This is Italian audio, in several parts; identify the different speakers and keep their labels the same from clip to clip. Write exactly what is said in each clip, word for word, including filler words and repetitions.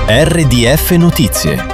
Speaker 1: R D F Notizie.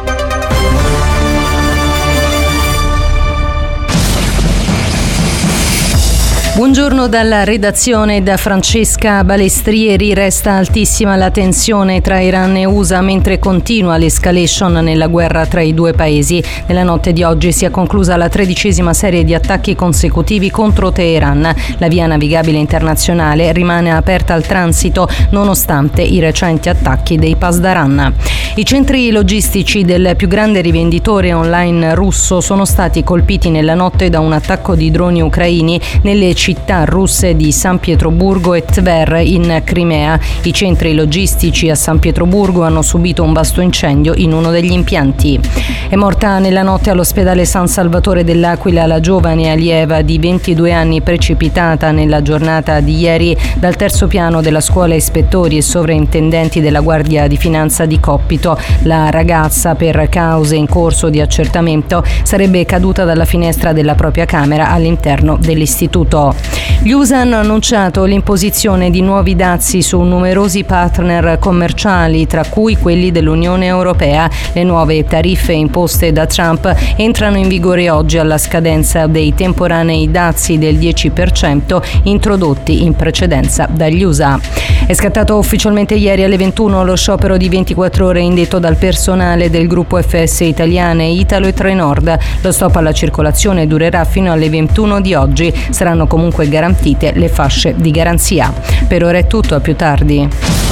Speaker 2: Buongiorno dalla redazione da Francesca Balestrieri. Resta altissima la tensione tra Iran e U S A mentre continua l'escalation nella guerra tra i due paesi. Nella notte di oggi si è conclusa la tredicesima serie di attacchi consecutivi contro Teheran. La via navigabile internazionale rimane aperta al transito nonostante i recenti attacchi dei Pasdaran. I centri logistici del più grande rivenditore online russo sono stati colpiti nella notte da un attacco di droni ucraini nelle città russe di San Pietroburgo e Tver in Crimea. I centri logistici a San Pietroburgo hanno subito un vasto incendio in uno degli impianti. È morta nella notte all'ospedale San Salvatore dell'Aquila la giovane allieva di ventidue anni precipitata nella giornata di ieri dal terzo piano della scuola ispettori e sovrintendenti della Guardia di Finanza di Coppito. La ragazza, per cause in corso di accertamento, sarebbe caduta dalla finestra della propria camera all'interno dell'istituto. Gli U S A hanno annunciato l'imposizione di nuovi dazi su numerosi partner commerciali, tra cui quelli dell'Unione Europea. Le nuove tariffe imposte da Trump entrano in vigore oggi alla scadenza dei temporanei dazi del dieci per cento introdotti in precedenza dagli U S A. È scattato ufficialmente ieri alle ventuno lo sciopero di ventiquattro ore indetto dal personale del gruppo F S Italiane, Italo e Trenord. Lo stop alla circolazione durerà fino alle ventuno di oggi. Saranno comunque garantite le fasce di garanzia. Per ora è tutto, a più tardi.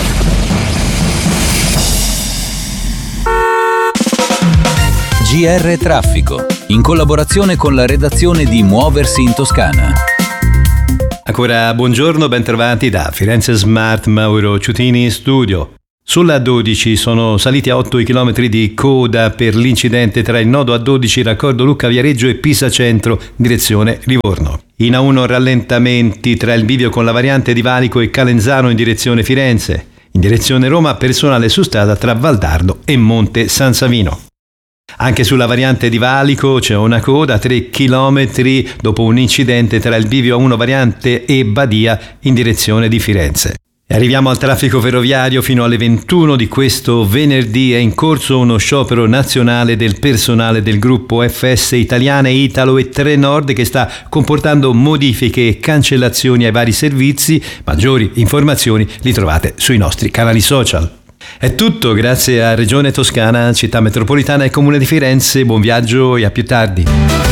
Speaker 1: G R Traffico, in collaborazione con la redazione di Muoversi in Toscana.
Speaker 3: Ancora buongiorno, bentrovati da Firenze Smart, Mauro Ciutini in studio. Sulla A dodici sono saliti a otto i chilometri di coda per l'incidente tra il nodo A dodici raccordo Lucca Viareggio e Pisa Centro, direzione Livorno. In A uno rallentamenti tra il bivio con la variante di Valico e Calenzano in direzione Firenze. In direzione Roma personale su strada tra Valdarno e Monte San Savino. Anche sulla variante di Valico c'è una coda a tre chilometri dopo un incidente tra il bivio A uno variante e Badia in direzione di Firenze. E arriviamo al traffico ferroviario. Fino alle ventuno di questo venerdì è in corso uno sciopero nazionale del personale del gruppo F S Italiane, Italo e Trenord che sta comportando modifiche e cancellazioni ai vari servizi. Maggiori informazioni li trovate sui nostri canali social. È tutto, grazie a Regione Toscana, Città Metropolitana e Comune di Firenze. Buon viaggio e a più tardi.